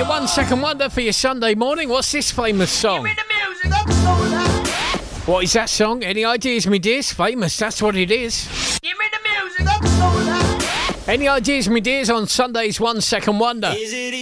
1 Second Wonder for your Sunday morning. What's this famous song? Give me the music, I'm so alive. What is that song? Any ideas, me dears? Famous, that's what it is. Give me the music, I'm so alive. Any ideas, me dears, on Sunday's 1 Second Wonder? Is it